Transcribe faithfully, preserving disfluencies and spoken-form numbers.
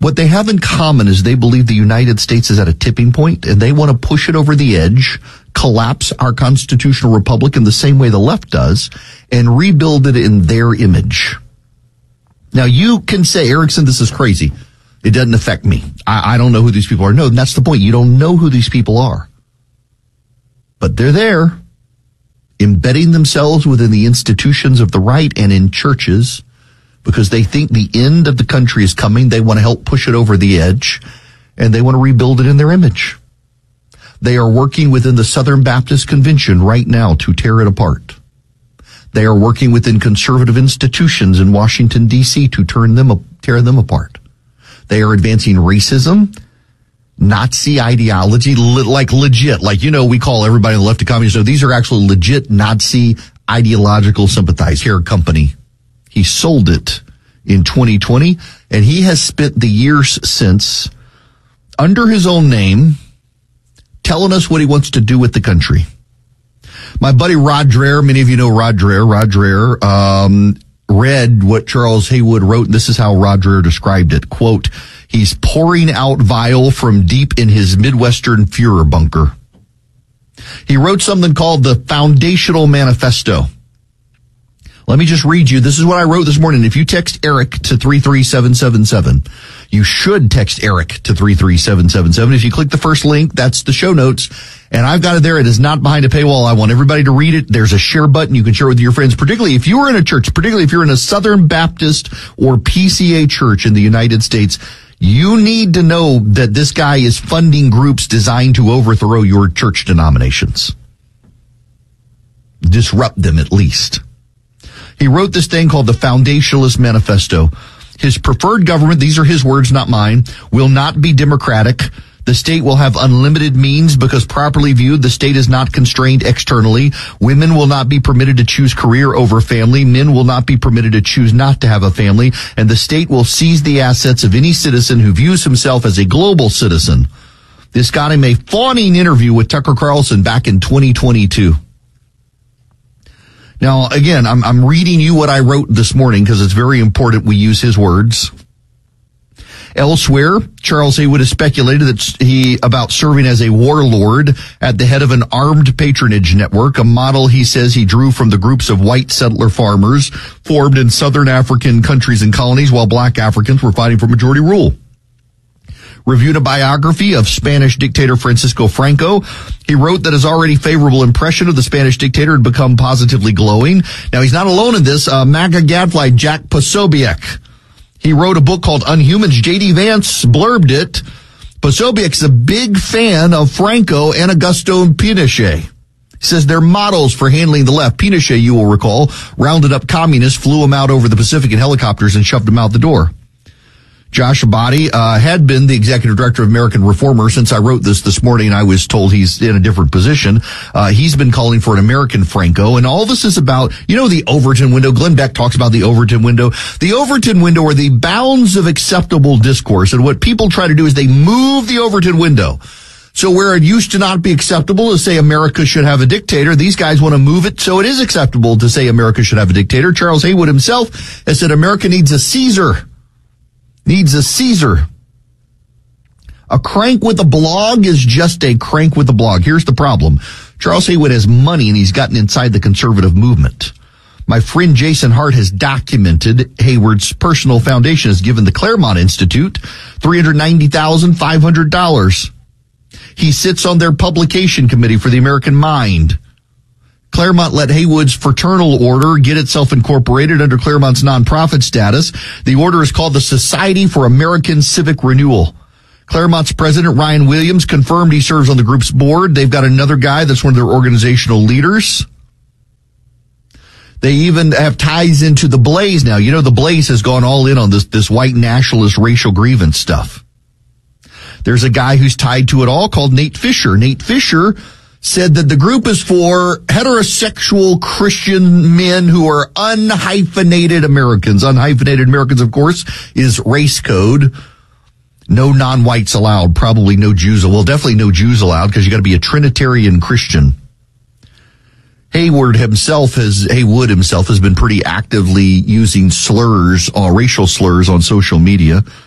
What they have in common is they believe the United States is at a tipping point, and they want to push it over the edge, collapse our constitutional republic in the same way the left does, and rebuild it in their image. Now, you can say, Erickson, this is crazy. It doesn't affect me. I, I don't know who these people are. No, that's the point. You don't know who these people are. But they're there, embedding themselves within the institutions of the right and in churches, because they think the end of the country is coming. They want to help push it over the edge, and they want to rebuild it in their image. They are working within the Southern Baptist Convention right now to tear it apart. They are working within conservative institutions in Washington, D C to turn them, tear them apart. They are advancing racism, Nazi ideology, like legit, like, you know, we call everybody on the left a communist. No, these are actually legit Nazi ideological sympathizers. Here, company. He sold it in twenty twenty, and he has spent the years since, under his own name, telling us what he wants to do with the country. My buddy Rod Dreher, many of you know Rod Dreher, Rod Dreher, um, read what Charles Haywood wrote, and this is how Rod Dreher described it. Quote, he's pouring out vile from deep in his Midwestern Führer bunker. He wrote something called the Foundational Manifesto. Let me just read you. This is what I wrote this morning. If you text Eric to three three seven seven seven, you should text Eric to three three seven seven seven. If you click the first link, that's the show notes. And I've got it there. It is not behind a paywall. I want everybody to read it. There's a share button. You can share with your friends, particularly if you are in a church, particularly if you're in a Southern Baptist or P C A church in the United States. You need to know that this guy is funding groups designed to overthrow your church denominations. Disrupt them at least. He wrote this thing called the Foundationalist Manifesto. His preferred government, these are his words, not mine, will not be democratic. The state will have unlimited means because properly viewed, the state is not constrained externally. Women will not be permitted to choose career over family. Men will not be permitted to choose not to have a family. And the state will seize the assets of any citizen who views himself as a global citizen. This got him a fawning interview with Tucker Carlson back in twenty twenty-two. Now, again, I'm, I'm reading you what I wrote this morning because it's very important we use his words. Elsewhere, Charles Haywood has speculated that he about serving as a warlord at the head of an armed patronage network, a model he says he drew from the groups of white settler farmers formed in southern African countries and colonies while black Africans were fighting for majority rule. Reviewed a biography of Spanish dictator Francisco Franco. He wrote that his already favorable impression of the Spanish dictator had become positively glowing. Now, he's not alone in this. Uh, MAGA gadfly Jack Posobiec. He wrote a book called Unhumans. J D Vance blurbed it. Posobiec's a big fan of Franco and Augusto Pinochet. He says they're models for handling the left. Pinochet, you will recall, rounded up communists, flew them out over the Pacific in helicopters, and shoved them out the door. Josh Abadi uh, had been the executive director of American Reformer. Since I wrote this this morning, I was told he's in a different position. Uh, he's been calling for an American Franco, and all this is about, you know, the Overton window. Glenn Beck talks about the Overton window. The Overton window are the bounds of acceptable discourse, and what people try to do is they move the Overton window. So where it used to not be acceptable to say America should have a dictator, these guys want to move it so it is acceptable to say America should have a dictator. Charles Haywood himself has said America needs a Caesar. Needs a Caesar. A crank with a blog is just a crank with a blog. Here's the problem. Charles Haywood has money and he's gotten inside the conservative movement. My friend Jason Hart has documented Haywood's personal foundation has given the Claremont Institute three hundred ninety thousand five hundred dollars. He sits on their publication committee for the American Mind. Claremont let Haywood's fraternal order get itself incorporated under Claremont's nonprofit status. The order is called the Society for American Civic Renewal. Claremont's president, Ryan Williams, confirmed he serves on the group's board. They've got another guy that's one of their organizational leaders. They even have ties into the Blaze now. You know, the Blaze has gone all in on this, this white nationalist racial grievance stuff. There's a guy who's tied to it all called Nate Fisher. Nate Fisher said that the group is for heterosexual Christian men who are unhyphenated Americans. Unhyphenated Americans, of course, is race code. No non-whites allowed. Probably no Jews. Well, definitely no Jews allowed because you got to be a Trinitarian Christian. Haywood himself has, Haywood himself has been pretty actively using slurs, uh, racial slurs on social media.